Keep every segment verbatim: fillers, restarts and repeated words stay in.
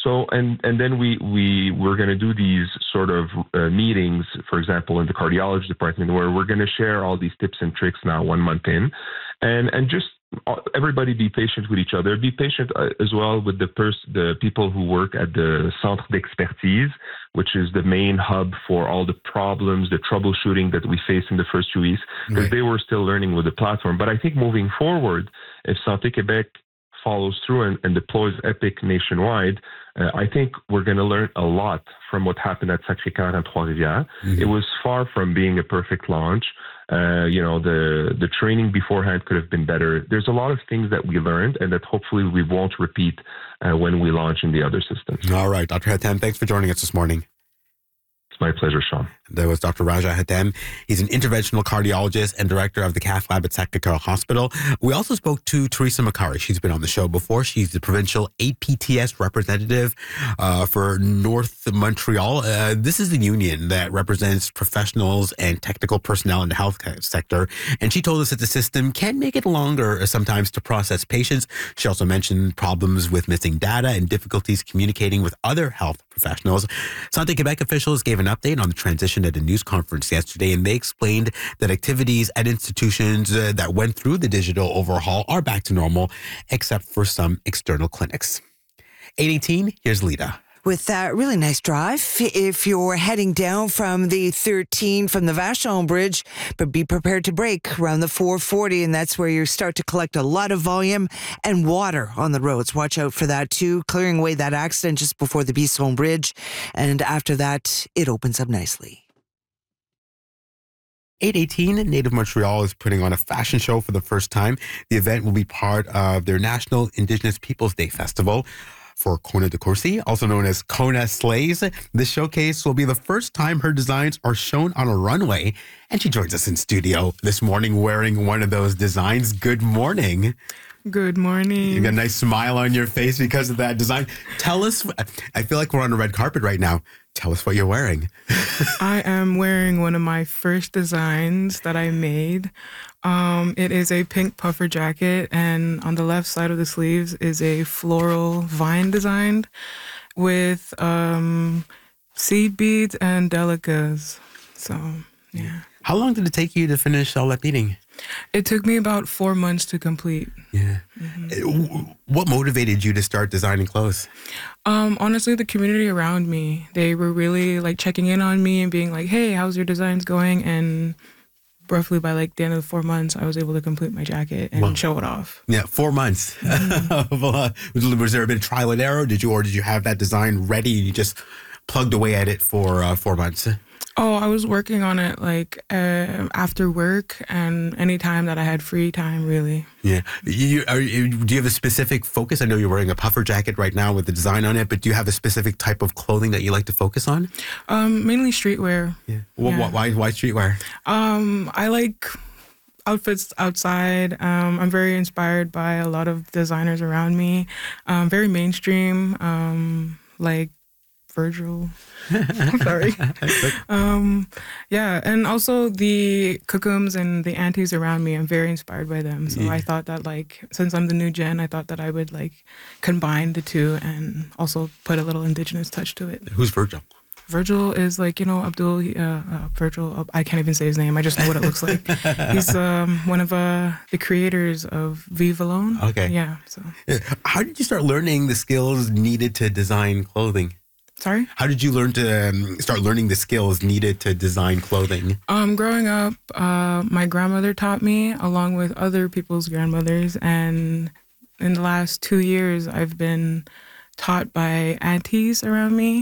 So, and, and then we, we, we're going to do these sort of uh, meetings, for example, in the cardiology department, where we're going to share all these tips and tricks now one month in, and, and just everybody be patient with each other. Be patient uh, as well with the pers- the people who work at the Centre d'Expertise, which is the main hub for all the problems, the troubleshooting that we face in the first few weeks, because Right. they were still learning with the platform. But I think moving forward, if Santé Québec follows through and, and deploys Epic nationwide, uh, I think we're going to learn a lot from what happened at Sacré-Cœur and Trois-Rivières. Mhm. It was far from being a perfect launch. Uh, you know, the, the training beforehand could have been better. There's a lot of things that we learned and that hopefully we won't repeat uh, when we launch in the other systems. All right, Doctor Hatem, thanks for joining us this morning. It's my pleasure, Sean. That was Doctor Raja Hatem. He's an interventional cardiologist and director of the cath lab at Sacré-Cœur Hospital. We also spoke to Teresa Macari. She's been on the show before. She's the provincial A P T S representative uh, for North Montreal. Uh, this is the union that represents professionals and technical personnel in the health sector. And she told us that the system can make it longer sometimes to process patients. She also mentioned problems with missing data and difficulties communicating with other health professionals. Santé Québec officials gave an update on the transition at a news conference yesterday, and they explained that activities at institutions uh, that went through the digital overhaul are back to normal, except for some external clinics. eight eighteen, here's Lita. With that really nice drive, if you're heading down from the thirteen from the Vachon Bridge, but be prepared to brake around the four forty, and that's where you start to collect a lot of volume and water on the roads. Watch out for that too, clearing away that accident just before the Bisson Bridge, and after that, it opens up nicely. eight eighteen, Native Montreal is putting on a fashion show for the first time. The event will be part of their National Indigenous Peoples Day Festival for Kona de Corsi, also known as Kona Slays. This showcase will be the first time her designs are shown on a runway, and she joins us in studio this morning wearing one of those designs. Good morning. Good morning. You got a nice smile on your face because of that design. Tell us, I feel like we're on a red carpet right now. Tell us what you're wearing. I am wearing one of my first designs that I made. Um, it is a pink puffer jacket, and on the left side of the sleeves is a floral vine designed with um, seed beads and delicas. So, yeah. How long did it take you to finish all that beading? It took me about four months to complete. Yeah. Mm-hmm. What motivated you to start designing clothes? Um, honestly, the community around me, they were really like checking in on me and being like, hey, how's your designs going? And roughly by like the end of the four months, I was able to complete my jacket and wow. show it off. Yeah, four months. Mm-hmm. Was there a bit of trial and error? Did you, or did you have that design ready and you just plugged away at it for uh, four months? Oh, I was working on it like uh, after work and any time that I had free time, really. Yeah. You, are, you, do you have a specific focus? I know you're wearing a puffer jacket right now with the design on it, but do you have a specific type of clothing that you like to focus on? Um, mainly streetwear. Yeah. Well, yeah. Why, why streetwear? Um, I like outfits outside. Um, I'm very inspired by a lot of designers around me. Um, very mainstream, um, like Virgil. Sorry. um, yeah, and also the Kookums and the aunties around me, I'm very inspired by them. So yeah. I thought that, like, since I'm the new gen, I thought that I would, like, combine the two and also put a little indigenous touch to it. Who's Virgil? Virgil is like, you know, Abdul, uh, uh, Virgil, uh, I can't even say his name. I just know what it looks like. He's um, one of uh, the creators of Vive Alone. Okay. Yeah. So. How did you start learning the skills needed to design clothing? Sorry? How did you learn to um, start learning the skills needed to design clothing? Um, growing up, uh, my grandmother taught me along with other people's grandmothers. And in the last two years, I've been taught by aunties around me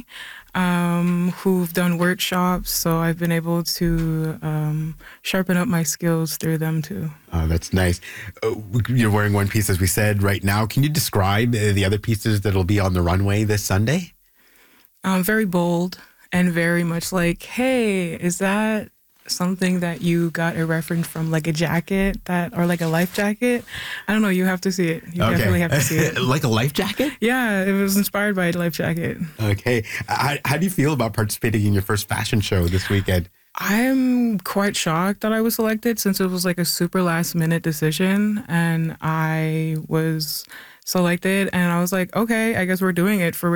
um, who've done workshops. So I've been able to um, sharpen up my skills through them too. Oh, that's nice. Uh, you're wearing one piece, as we said, right now. Can you describe uh, the other pieces that'll be on the runway this Sunday? Um, very bold and very much like, hey, is that something that you got a reference from, like a jacket that, or like a life jacket? I don't know. You have to see it. You okay. definitely have to see it. Like a life jacket? Yeah, it was inspired by a life jacket. Okay. How, how do you feel about participating in your first fashion show this weekend? I'm quite shocked that I was selected since it was like a super last minute decision and I was selected and I was like, okay, I guess we're doing it for real.